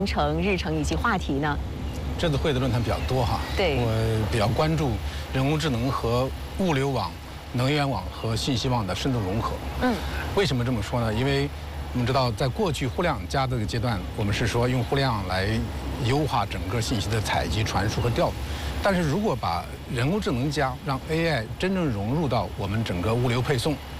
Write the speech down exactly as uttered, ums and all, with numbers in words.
程、日程以及话题呢？ 这次会的论坛比较多哈， 对， 我比较关注人工智能和物流网、能源网和信息网的深度融合。嗯，为什么这么说呢？因为我们知道，在过去互联网加这个阶段，我们是说用互联网来优化整个信息的采集、传输和调度。但是如果把人工智能加让 A I 真正融入到我们整个物流配送，